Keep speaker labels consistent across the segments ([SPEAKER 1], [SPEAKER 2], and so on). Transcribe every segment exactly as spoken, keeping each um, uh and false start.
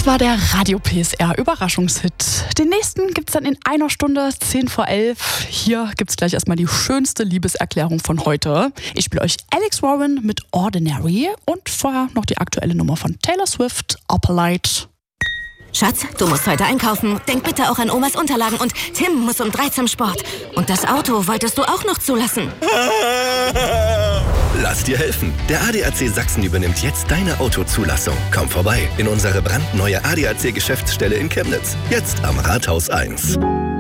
[SPEAKER 1] Das war der Radio P S R Überraschungshit. Den nächsten gibt's dann in einer Stunde, zehn vor elf. Hier gibt's gleich erstmal die schönste Liebeserklärung von heute. Ich spiele euch Alex Warren mit Ordinary und vorher noch die aktuelle Nummer von Taylor Swift, Upper Light.
[SPEAKER 2] Schatz, du musst heute einkaufen. Denk bitte auch an Omas Unterlagen und Tim muss um drei zum Sport. Und das Auto wolltest du auch noch zulassen.
[SPEAKER 3] Lass dir helfen. Der A D A C Sachsen übernimmt jetzt deine Autozulassung. Komm vorbei in unsere brandneue A D A C-Geschäftsstelle in Chemnitz. Jetzt am Rathaus eins.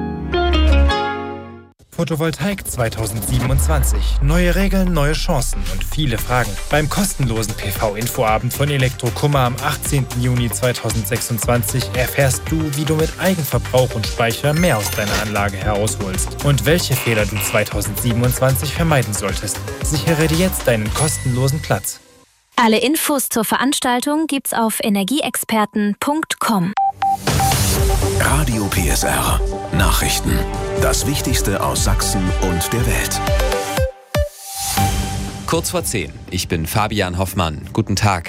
[SPEAKER 4] Photovoltaik zweitausendsiebenundzwanzig. Neue Regeln, neue Chancen und viele Fragen. Beim kostenlosen P V-Infoabend von Elektrokummer am achtzehnten Juni zweitausendsechsundzwanzig erfährst du, wie du mit Eigenverbrauch und Speicher mehr aus deiner Anlage herausholst und welche Fehler du zweitausendsiebenundzwanzig vermeiden solltest. Sichere dir jetzt deinen kostenlosen Platz.
[SPEAKER 5] Alle Infos zur Veranstaltung gibt's auf energieexperten punkt com.
[SPEAKER 6] Radio P S R. Nachrichten. Das Wichtigste aus Sachsen und der Welt.
[SPEAKER 7] Kurz vor zehn. Ich bin Fabian Hoffmann. Guten Tag.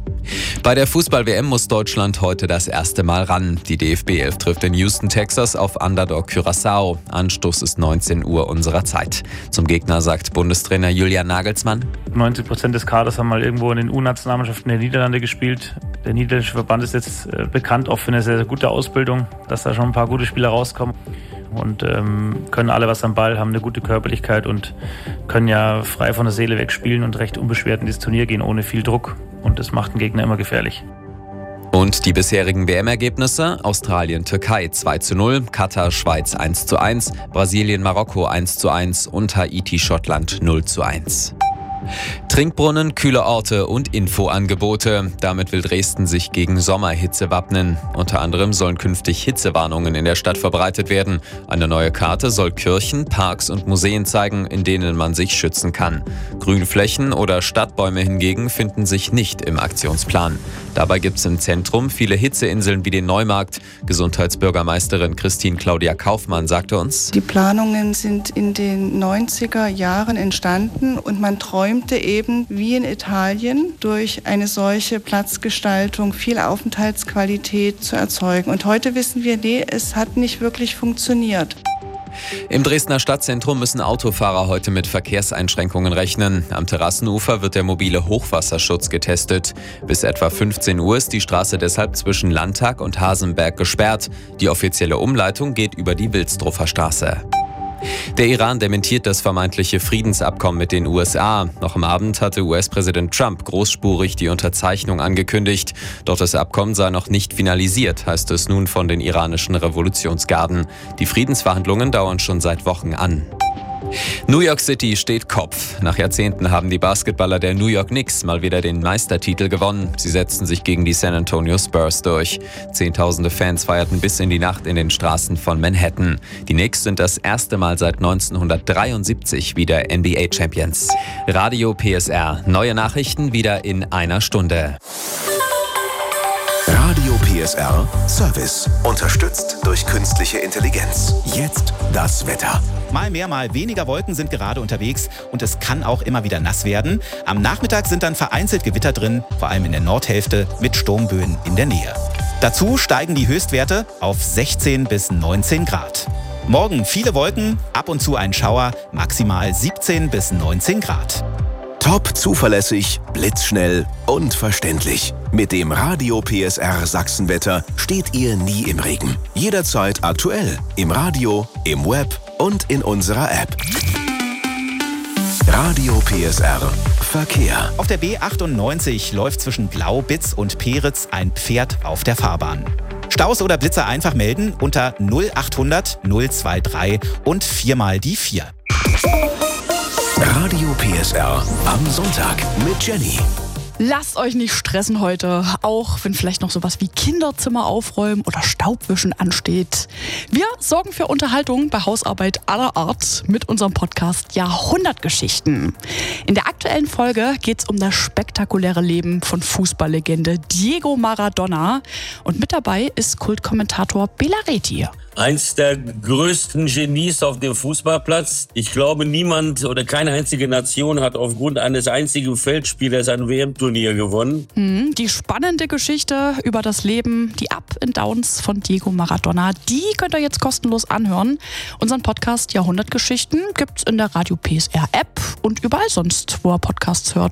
[SPEAKER 7] Bei der Fußball-W M muss Deutschland heute das erste Mal ran. Die D F B elf trifft in Houston, Texas auf Underdog Curaçao. Anstoß ist neunzehn Uhr unserer Zeit. Zum Gegner sagt Bundestrainer Julian Nagelsmann:
[SPEAKER 8] neunzig Prozent des Kaders haben mal irgendwo in den U-Nationalmannschaften der Niederlande gespielt. Der niederländische Verband ist jetzt äh, bekannt auch für eine sehr, sehr gute Ausbildung, dass da schon ein paar gute Spieler rauskommen. Und ähm, können alle was am Ball, haben eine gute Körperlichkeit und können ja frei von der Seele weg spielen und recht unbeschwert in dieses Turnier gehen, ohne viel Druck. Und das macht den Gegner immer gefährlich.
[SPEAKER 7] Und die bisherigen W M-Ergebnisse: Australien-Türkei zwei zu null, Katar-Schweiz eins zu eins, Brasilien-Marokko eins zu eins und Haiti-Schottland null zu eins. Trinkbrunnen, kühle Orte und Infoangebote. Damit will Dresden sich gegen Sommerhitze wappnen. Unter anderem sollen künftig Hitzewarnungen in der Stadt verbreitet werden. Eine neue Karte soll Kirchen, Parks und Museen zeigen, in denen man sich schützen kann. Grünflächen oder Stadtbäume hingegen finden sich nicht im Aktionsplan. Dabei gibt es im Zentrum viele Hitzeinseln wie den Neumarkt. Gesundheitsbürgermeisterin Christine Claudia Kaufmann sagte uns:
[SPEAKER 9] Die Planungen sind in den neunziger Jahren entstanden und man träumt eben wie in Italien durch eine solche Platzgestaltung viel Aufenthaltsqualität zu erzeugen. Und heute wissen wir, nee, es hat nicht wirklich funktioniert.
[SPEAKER 7] Im Dresdner Stadtzentrum müssen Autofahrer heute mit Verkehrseinschränkungen rechnen. Am Terrassenufer wird der mobile Hochwasserschutz getestet. Bis etwa fünfzehn Uhr ist die Straße deshalb zwischen Landtag und Hasenberg gesperrt. Die offizielle Umleitung geht über die Wilsdruffer Straße. Der Iran dementiert das vermeintliche Friedensabkommen mit den U S A. Noch am Abend hatte U S-Präsident Trump großspurig die Unterzeichnung angekündigt. Doch das Abkommen sei noch nicht finalisiert, heißt es nun von den iranischen Revolutionsgarden. Die Friedensverhandlungen dauern schon seit Wochen an. New York City steht Kopf. Nach Jahrzehnten haben die Basketballer der New York Knicks mal wieder den Meistertitel gewonnen. Sie setzten sich gegen die San Antonio Spurs durch. Zehntausende Fans feierten bis in die Nacht in den Straßen von Manhattan. Die Knicks sind das erste Mal seit neunzehnhundertdreiundsiebzig wieder N B A-Champions. Radio P S R. Neue Nachrichten wieder in einer Stunde.
[SPEAKER 6] Radio P S R Service. Unterstützt durch künstliche Intelligenz. Jetzt das Wetter.
[SPEAKER 10] Mal mehr, mal weniger Wolken sind gerade unterwegs und es kann auch immer wieder nass werden. Am Nachmittag sind dann vereinzelt Gewitter drin, vor allem in der Nordhälfte mit Sturmböen in der Nähe. Dazu steigen die Höchstwerte auf sechzehn bis neunzehn Grad. Morgen viele Wolken, ab und zu ein Schauer, maximal siebzehn bis neunzehn Grad.
[SPEAKER 6] Top zuverlässig, blitzschnell und verständlich. Mit dem Radio P S R Sachsenwetter steht ihr nie im Regen. Jederzeit aktuell. Im Radio, im Web und in unserer App. Radio P S R Verkehr.
[SPEAKER 10] Auf der B achtundneunzig läuft zwischen Glaubitz und Peritz ein Pferd auf der Fahrbahn. Staus oder Blitzer einfach melden unter null achthundert null dreiundzwanzig und viermal die vier.
[SPEAKER 6] Radio P S R am Sonntag mit Jenny.
[SPEAKER 1] Lasst euch nicht stressen heute, auch wenn vielleicht noch sowas wie Kinderzimmer aufräumen oder Staubwischen ansteht. Wir sorgen für Unterhaltung bei Hausarbeit aller Art mit unserem Podcast Jahrhundertgeschichten. In der aktuellen Folge geht es um das spektakuläre Leben von Fußballlegende Diego Maradona. Und mit dabei ist Kultkommentator Bela Reti.
[SPEAKER 11] Eins der größten Genies auf dem Fußballplatz. Ich glaube, niemand oder keine einzige Nation hat aufgrund eines einzigen Feldspielers ein W M-Turnier Golfturnier gewonnen.
[SPEAKER 1] Hm, die spannende Geschichte über das Leben, die Up and Downs von Diego Maradona, die könnt ihr jetzt kostenlos anhören. Unseren Podcast Jahrhundertgeschichten gibt's in der Radio P S R App und überall sonst, wo ihr Podcasts hört.